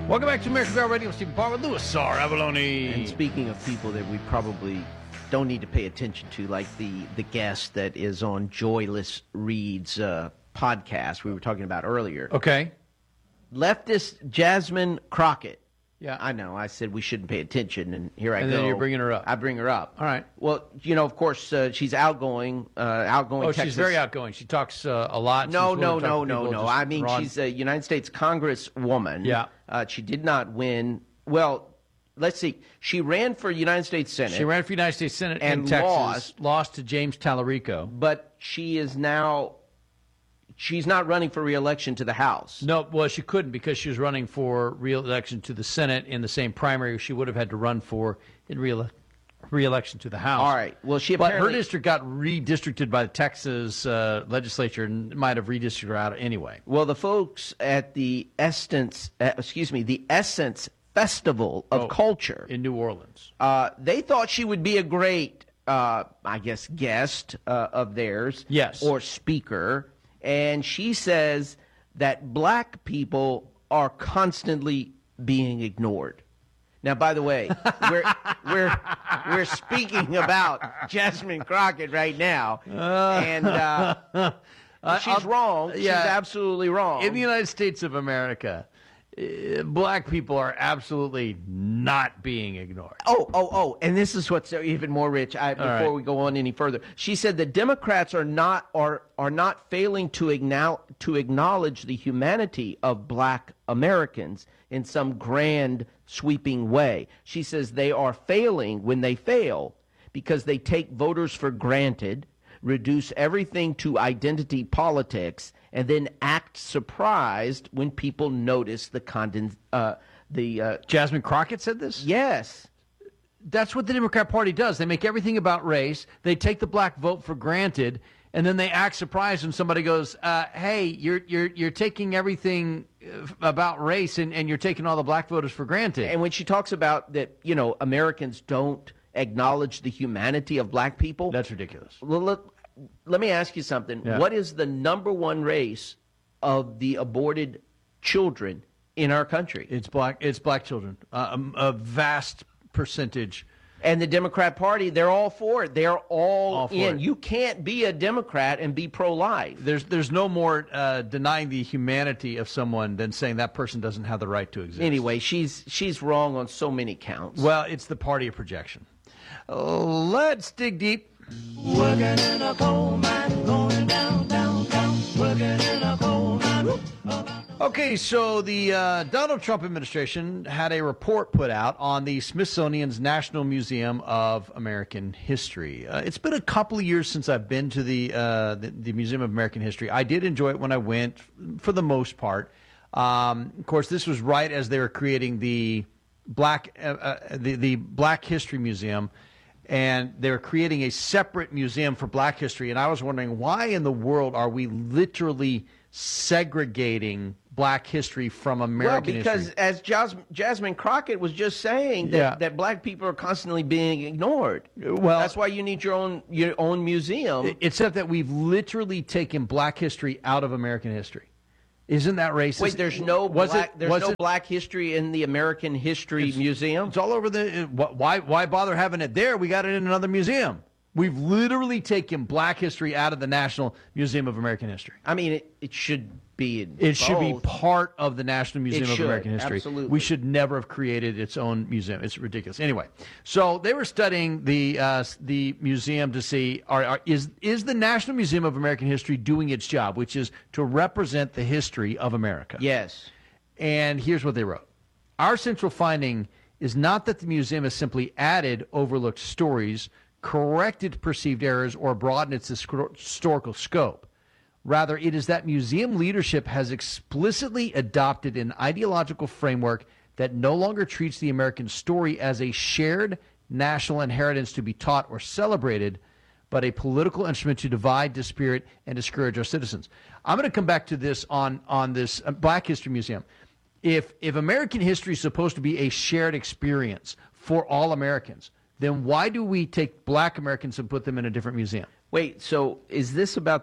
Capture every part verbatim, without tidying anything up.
Welcome back to American Girl Radio. Stephen Paul with Louis Sar Avalone. And speaking of people that we probably don't need to pay attention to, like the, the guest that is on Joyless Reed's uh, podcast we were talking about earlier. Okay. Leftist Jasmine Crockett. Yeah. I know. I said we shouldn't pay attention, and here I and go. And then you're bringing her up. I bring her up. All right. Well, you know, of course, uh, she's outgoing. Uh, outgoing. Oh, Texas. she's very outgoing. She talks uh, a lot. No, she's no, willing to no, talk to no, people no. just I mean, raw- she's a United States Congresswoman. Yeah. Uh, she did not win. Well, let's see. She ran for United States Senate. She ran for United States Senate and in Texas. lost. Lost to James Tallarico. But she is now. She's not running for re-election to the House. No, well, she couldn't because she was running for re-election to the Senate in the same primary she would have had to run for in re- re-election to the House. All right. Well, she but apparently... her district got redistricted by the Texas uh, legislature and might have redistricted her out anyway. Well, the folks at the Essence, uh, excuse me, the Essence Festival of oh, Culture in New Orleans, uh, they thought she would be a great, uh, I guess, guest uh, of theirs. Yes. Or speaker. And she says that black people are constantly being ignored. Now, by the way, we're we're we're speaking about Jasmine Crockett right now, and uh, she's uh, wrong. She's yeah. absolutely wrong. In the United States of America, uh, black people are absolutely not being ignored. Oh, oh, oh, and this is what's even more rich. I, before right. we go on any further, she said the Democrats are not are are not failing to acknowledge to acknowledge the humanity of black Americans in some grand, sweeping way. She says they are failing when they fail because they take voters for granted, reduce everything to identity politics, and then act surprised when people notice the conden- uh, the uh, Jasmine Crockett said this? Yes. That's what the Democrat Party does. They make everything about race. They take the black vote for granted, and then they act surprised when somebody goes, uh, "Hey, you're you're you're taking everything about race, and, and you're taking all the black voters for granted." And when she talks about that, you know, Americans don't acknowledge the humanity of black people, that's ridiculous. Well, look, let me ask you something. Yeah. What is the number one race of the aborted children in our country? It's black. It's black children. Uh, a, a vast percentage. And the Democrat Party, they're all for it. They're all, all for in. it. You can't be a Democrat and be pro-life. There's there's no more uh, denying the humanity of someone than saying that person doesn't have the right to exist. Anyway, she's she's wrong on so many counts. Well, it's the party of projection. Uh, let's dig deep. Working in a coal mine, going down, down, down. Working in a coal mine. Whoop. Okay, so the uh, Donald Trump administration had a report put out on the Smithsonian's National Museum of American History. Uh, it's been a couple of years since I've been to the, uh, the the Museum of American History. I did enjoy it when I went, for the most part. Um, of course, this was right as they were creating the Black uh, uh, the the Black History Museum, and they were creating a separate museum for Black history. And I was wondering, why in the world are we literally segregating Black history from American well, because history? as Jas- Jasmine Crockett was just saying, that, Yeah. that black people are constantly being ignored. Well, that's why you need your own your own museum. Except that we've literally taken Black history out of American history. Isn't that racist? Wait, there's no was black, it, there's was no it, black history in the American History it's, Museum. It's all over the. Why why bother having it there? We got it in another museum. We've literally taken Black history out of the National Museum of American History. I mean, it, it should be. In It should be both. part of the National Museum It of should, American History. absolutely. We should never have created its own museum. It's ridiculous. Anyway, so they were studying the uh, the museum to see are, are, is is the National Museum of American History doing its job, which is to represent the history of America. Yes. And here's what they wrote. Our central finding is not that the museum has simply added overlooked stories, corrected perceived errors, or broadened its historical scope. Rather, it is that museum leadership has explicitly adopted an ideological framework that no longer treats the American story as a shared national inheritance to be taught or celebrated, but a political instrument to divide, dispirit, and discourage our citizens. I'm going to come back to this on, on this Black History Museum. If, if American history is supposed to be a shared experience for all Americans, then why do we take Black Americans and put them in a different museum? Wait, so is this about that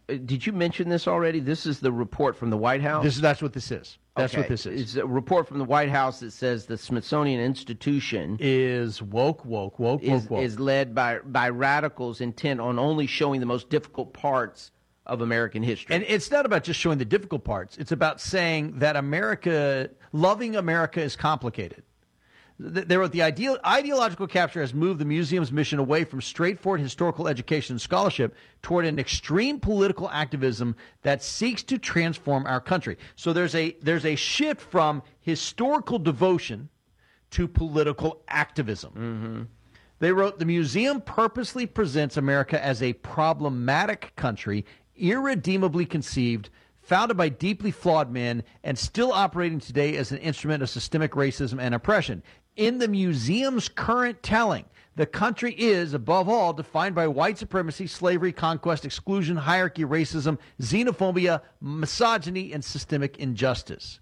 did you mention this already? This is the report from the White House? This is that's what this is. That's okay. what this is. It's a report from the White House that says the Smithsonian Institution is woke, woke, woke, is, woke, woke. is led by, by radicals intent on only showing the most difficult parts of American history. And it's not about just showing the difficult parts. It's about saying that America, loving America is complicated. They wrote, the ideal, ideological capture has moved the museum's mission away from straightforward historical education and scholarship toward an extreme political activism that seeks to transform our country. So there's a there's a shift from historical devotion to political activism. Mm-hmm. They wrote, the museum purposely presents America as a problematic country, irredeemably conceived, founded by deeply flawed men, and still operating today as an instrument of systemic racism and oppression. In the museum's current telling, the country is, above all, defined by white supremacy, slavery, conquest, exclusion, hierarchy, racism, xenophobia, misogyny, and systemic injustice.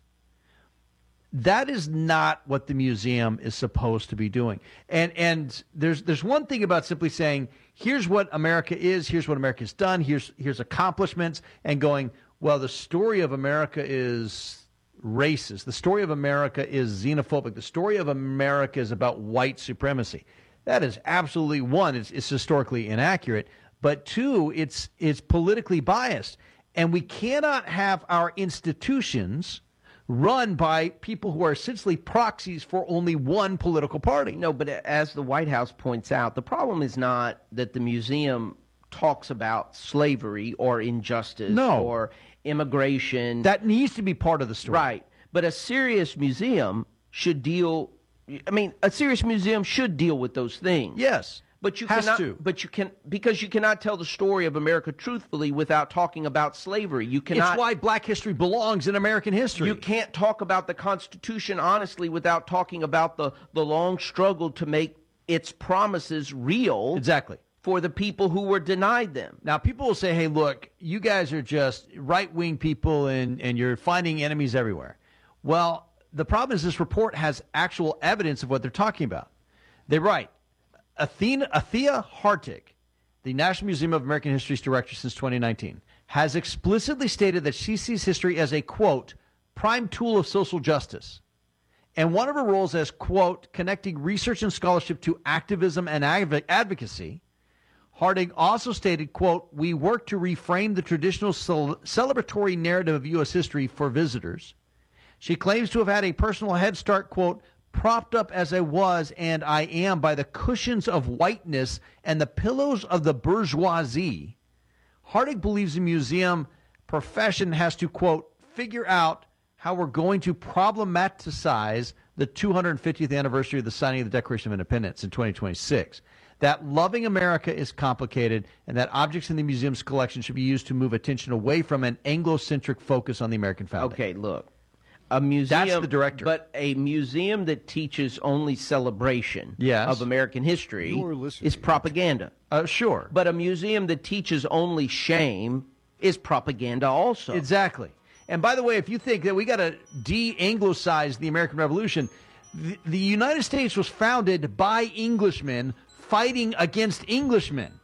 That is not what the museum is supposed to be doing. And and there's there's one thing about simply saying, here's what America is, here's what America's done, here's here's accomplishments, and going, well, the story of America is racist. The story of America is xenophobic. The story of America is about white supremacy. That is absolutely, one, it's, it's historically inaccurate, but two, it's it's politically biased. And we cannot have our institutions run by people who are essentially proxies for only one political party. No, but as the White House points out, the problem is not that the museum talks about slavery or injustice no. or immigration. That needs to be part of the story. Right. But a serious museum should deal, I mean, a serious museum should deal with those things. Yes. But you Has cannot, to. But you can, because you cannot tell the story of America truthfully without talking about slavery. You cannot. It's why black history belongs in American history. You can't talk about the Constitution honestly without talking about the, the long struggle to make its promises real. Exactly. For the people who were denied them. Now, people will say, hey, look, you guys are just right-wing people and, and you're finding enemies everywhere. Well, the problem is this report has actual evidence of what they're talking about. They write, Athena, Athea Hartig, the National Museum of American History's director since twenty nineteen, has explicitly stated that she sees history as a, quote, prime tool of social justice. And one of her roles as, quote, connecting research and scholarship to activism and adv- advocacy, Harding also stated, quote, we work to reframe the traditional cel- celebratory narrative of U S history for visitors. She claims to have had a personal head start, quote, propped up as I was and I am by the cushions of whiteness and the pillows of the bourgeoisie. Harding believes the museum profession has to, quote, figure out how we're going to problematicize the two hundred fiftieth anniversary of the signing of the Declaration of Independence in twenty twenty-six. That loving America is complicated and that objects in the museum's collection should be used to move attention away from an Anglo-centric focus on the American founding. Okay, look. A museum, That's the director. But a museum that teaches only celebration yes. of American history is propaganda. Uh, sure. But a museum that teaches only shame is propaganda also. Exactly. And by the way, if you think that we got to de-Anglicize the American Revolution, the, the United States was founded by Englishmen fighting against Englishmen.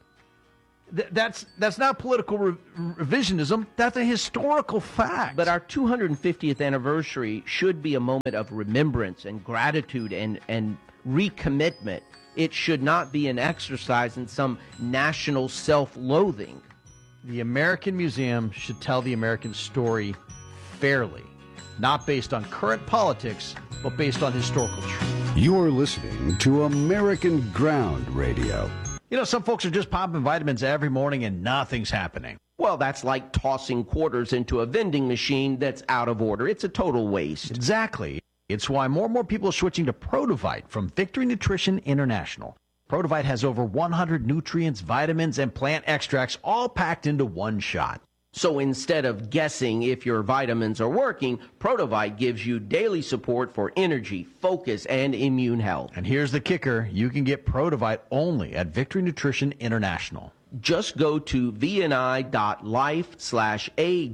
Th- that's that's not political re- revisionism. That's a historical fact. But our two hundred fiftieth anniversary should be a moment of remembrance and gratitude and, and recommitment. It should not be an exercise in some national self-loathing. The American Museum should tell the American story fairly, not based on current politics, but based on historical truth. You're listening to American Ground Radio. You know, some folks are just popping vitamins every morning and nothing's happening. Well, that's like tossing quarters into a vending machine that's out of order. It's a total waste. Exactly. It's why more and more people are switching to Produvite from Victory Nutrition International. Produvite has over one hundred nutrients, vitamins, and plant extracts all packed into one shot. So instead of guessing if your vitamins are working, Produvite gives you daily support for energy, focus, and immune health. And here's the kicker. You can get Produvite only at Victory Nutrition International. Just go to vni.life slash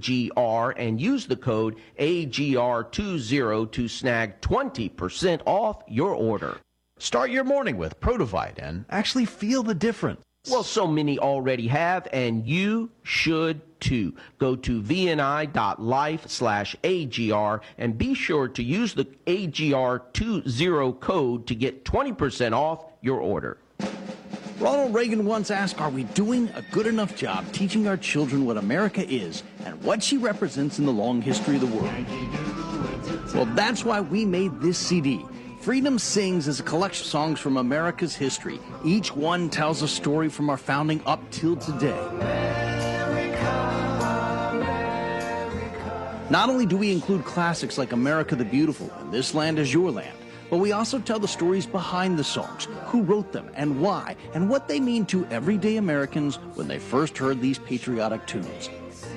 AGR and use the code A G R twenty to snag twenty percent off your order. Start your morning with Produvite and actually feel the difference. Well, so many already have, and you should too. Go to V N I dot life slash A G R and be sure to use the A G R twenty code to get twenty percent off your order. Ronald Reagan once asked, are we doing a good enough job teaching our children what America is and what she represents in the long history of the world? Well, that's why we made this C D. Freedom Sings is a collection of songs from America's history. Each one tells a story from our founding up till today. Not only do we include classics like America the Beautiful and This Land Is Your Land, but we also tell the stories behind the songs, who wrote them and why, and what they mean to everyday Americans when they first heard these patriotic tunes.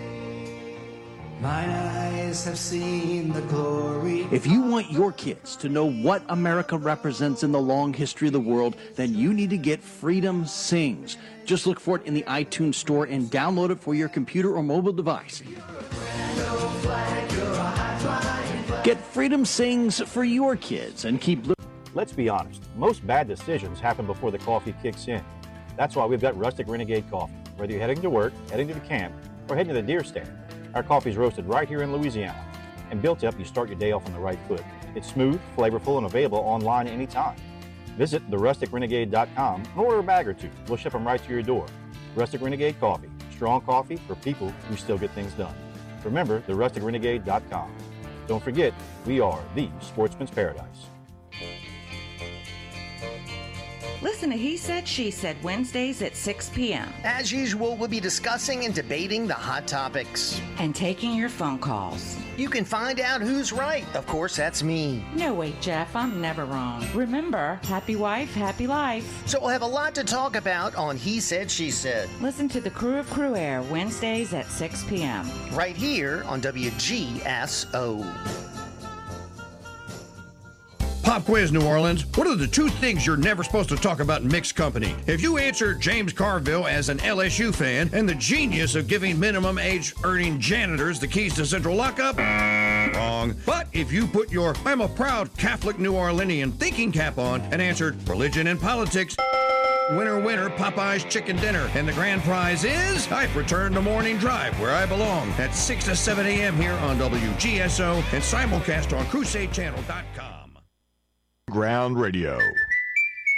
My eyes have seen the glory. If you want your kids to know what America represents in the long history of the world, then you need to get Freedom Sings. Just look for it in the iTunes store and download it for your computer or mobile device. Get Freedom Sings for your kids and keep looking. Let's be honest, most bad decisions happen before the coffee kicks in. That's why we've got Rustic Renegade Coffee. Whether you're heading to work, heading to the camp, or heading to the deer stand, our coffee's roasted right here in Louisiana. And built up, you start your day off on the right foot. It's smooth, flavorful, and available online anytime. Visit the rustic renegade dot com and order a bag or two. We'll ship them right to your door. Rustic Renegade Coffee. Strong coffee for people who still get things done. Remember, the rustic renegade dot com. Don't forget, we are the Sportsman's Paradise. Listen to He Said, She Said Wednesdays at six p.m. As usual, we'll be discussing and debating the hot topics. And taking your phone calls. You can find out who's right. Of course, that's me. No, wait, Jeff, I'm never wrong. Remember, happy wife, happy life. So we'll have a lot to talk about on He Said, She Said. Listen to the Crew of Crew Air Wednesdays at six p.m. Right here on W G S O. Pop quiz, New Orleans. What are the two things you're never supposed to talk about in mixed company? If you answer James Carville as an L S U fan and the genius of giving minimum age earning janitors the keys to central lockup, wrong. But if you put your I'm a proud Catholic New Orleanian thinking cap on and answered religion and politics, winner, winner, Popeye's chicken dinner. And the grand prize is I've returned to Morning Drive, where I belong, at six to seven a.m. here on W G S O and simulcast on crusade channel dot com. Ground Radio.